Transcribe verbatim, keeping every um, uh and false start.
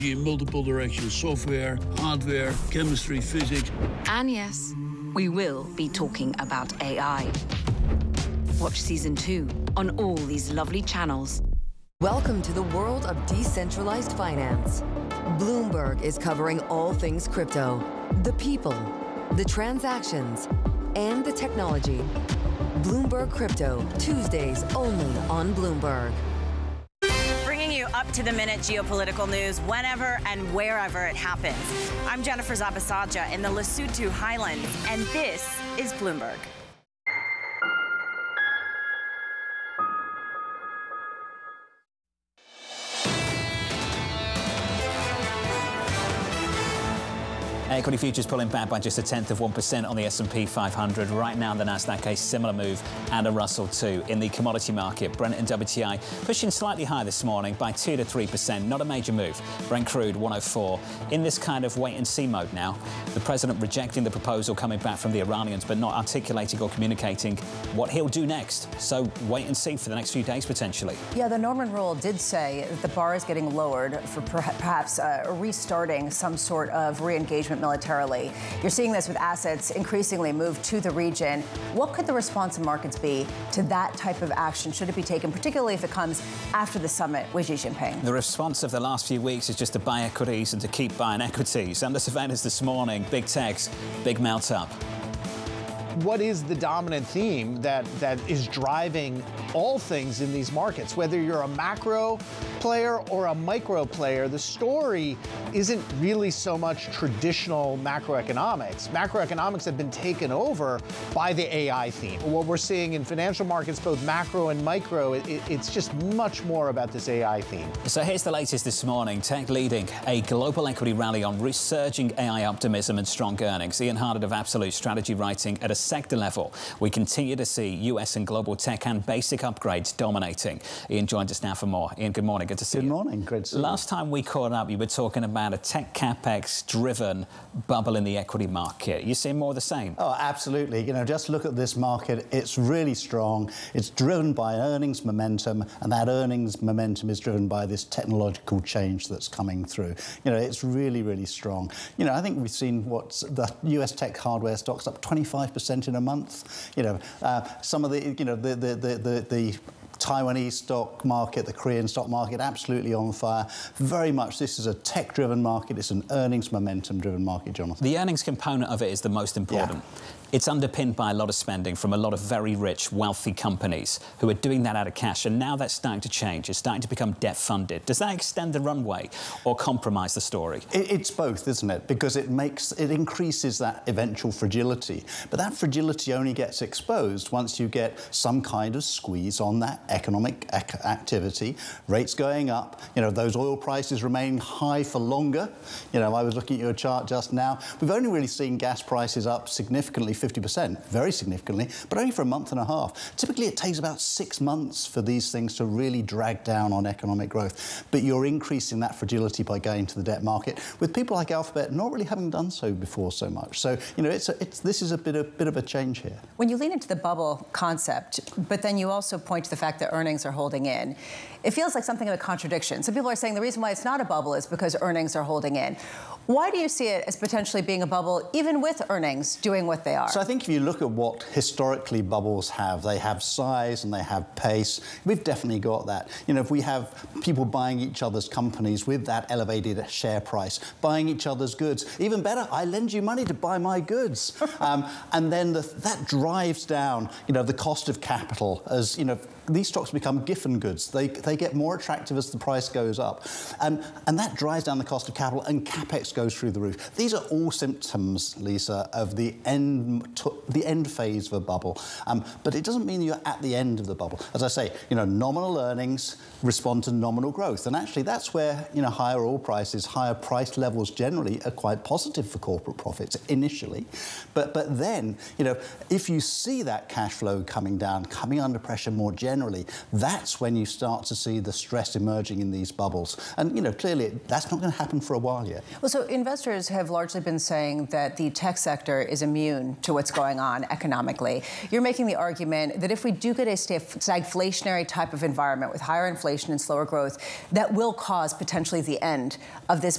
In multiple directions, software, hardware, chemistry, physics. And yes, we will be talking about A I. Watch season two on all these lovely channels. Welcome to the world of decentralized finance. Bloomberg is covering all things crypto, the people, the transactions, and the technology. Bloomberg Crypto, Tuesdays only on Bloomberg. Bringing you up-to-the-minute geopolitical news whenever and wherever it happens. I'm Jennifer Zabasaja in the Lesotho Highlands, and this is Bloomberg. Equity futures pulling back by just a tenth of one percent on the S and P five hundred. Right now, the Nasdaq a similar move, and a Russell too. In the commodity market, Brent and W T I pushing slightly higher this morning by two to three percent. Not a major move. Brent crude one oh four. In this kind of wait-and-see mode now. The president rejecting the proposal coming back from the Iranians, but not articulating or communicating what he'll do next. So wait and see for the next few days potentially. Yeah, the Norman Rule did say that the bar is getting lowered for perhaps uh, restarting some sort of re-engagement militarily. You're seeing this with assets increasingly moved to the region. What could the response of markets be to that type of action? Should it be taken, particularly if it comes after the summit with Xi Jinping? The response of the last few weeks is just to buy equities and to keep buying equities. Under surveillance this morning, big techs, big melt up. What is the dominant theme that, that is driving all things in these markets? Whether you're a macro player or a micro player, the story isn't really so much traditional macroeconomics. Macroeconomics have been taken over by the A I theme. What we're seeing in financial markets, both macro and micro, it, it's just much more about this A I theme. So here's the latest this morning. Tech leading a global equity rally on resurging A I optimism and strong earnings. Ian Harded of Absolute Strategy writing, at a sector level, we continue to see U S and global tech and basic upgrades dominating. Ian joins us now for more. Ian, good morning. Good to see you. Good morning. Great to see you. Last time we caught up, you were talking about a tech capex-driven bubble in the equity market. You seeing more of the same? Oh, absolutely. You know, just look at this market. It's really strong. It's driven by earnings momentum, and that earnings momentum is driven by this technological change that's coming through. You know, it's really, really strong. You know, I think we've seen what the U S tech hardware stocks up twenty-five percent in a month. You know, uh, some of the, you know, the the the the, the Taiwanese stock market, the Korean stock market, absolutely on fire. Very much this is a tech-driven market. It's an earnings momentum-driven market, Jonathan. The earnings component of it is the most important. Yeah. It's underpinned by a lot of spending from a lot of very rich, wealthy companies who are doing that out of cash, and now that's starting to change. It's starting to become debt-funded. Does that extend the runway or compromise the story? It's both, isn't it? Because it makes it increases that eventual fragility. But that fragility only gets exposed once you get some kind of squeeze on that economic ac activity, rates going up. You know, those oil prices remain high for longer. You know, I was looking at your chart just now. We've only really seen gas prices up significantly, fifty percent, very significantly, but only for a month and a half. Typically, it takes about six months for these things to really drag down on economic growth. But you're increasing that fragility by going to the debt market, with people like Alphabet not really having done so before so much. So, you know, it's, a, it's this is a bit of, bit of a change here. When you lean into the bubble concept, but then you also point to the fact that earnings are holding in, it feels like something of a contradiction. Some people are saying the reason why it's not a bubble is because earnings are holding in. Why do you see it as potentially being a bubble, even with earnings doing what they are? So I think if you look at what historically bubbles have, they have size and they have pace. We've definitely got that. You know, if we have people buying each other's companies with that elevated share price, buying each other's goods, even better, I lend you money to buy my goods. um, and then the, that drives down, you know, the cost of capital as, you know, these stocks become Giffen goods. They, they get more attractive as the price goes up. Um, and that drives down the cost of capital, and capex goes through the roof. These are all symptoms, Lisa, of the end, the end phase of a bubble. Um, but it doesn't mean you're at the end of the bubble. As I say, you know, nominal earnings respond to nominal growth. And actually, that's where, you know, higher oil prices, higher price levels generally are quite positive for corporate profits initially. But, but then, you know, if you see that cash flow coming down, coming under pressure more generally, that's when you start to see the stress emerging in these bubbles. And, you know, clearly that's not going to happen for a while yet. Well, so investors have largely been saying that the tech sector is immune to what's going on economically. You're making the argument that if we do get a stagflationary type of environment with higher inflation and slower growth, that will cause potentially the end of this